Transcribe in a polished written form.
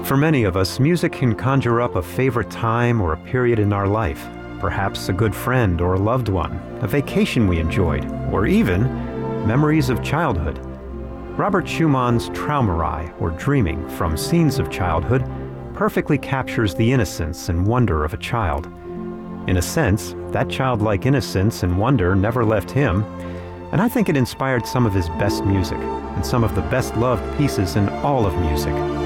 For many of us, music can conjure up a favorite time or a period in our life, perhaps a good friend or a loved one, a vacation we enjoyed, or even memories of childhood. Robert Schumann's Traumerei, or Dreaming from Scenes of Childhood, perfectly captures the innocence and wonder of a child. In a sense, that childlike innocence and wonder never left him, and I think it inspired some of his best music and some of the best-loved pieces in all of music.